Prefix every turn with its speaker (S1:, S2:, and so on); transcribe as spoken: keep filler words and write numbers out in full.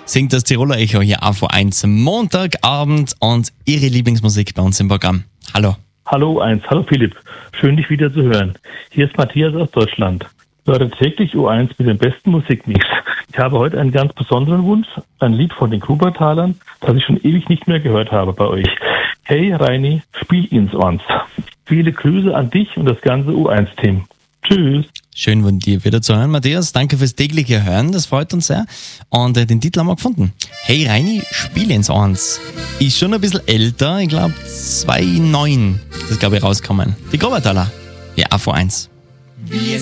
S1: singt das Tiroler Echo hier A V eins Montagabend und Ihre Lieblingsmusik bei uns im Programm. Hallo.
S2: Hallo eins, hallo Philipp. Schön, dich wieder zu hören. Hier ist Matthias aus Deutschland. Ich höre täglich U eins mit dem besten Musikmix. Ich habe heute einen ganz besonderen Wunsch, ein Lied von den Grubertalern, das ich schon ewig nicht mehr gehört habe bei euch. Hey Reini, spiel ins Ons. Viele Grüße an dich und das ganze U eins Team. Tschüss.
S1: Schön von dir wieder zu hören, Matthias. Danke fürs tägliche Hören, das freut uns sehr. Und äh, den Titel haben wir gefunden. Hey Reini, spiel ins Ons. Ist schon ein bisschen älter, ich glaube zwei Komma neun. Das ist, glaube ich, rausgekommen. Die Grubertaler. Ja, A V eins.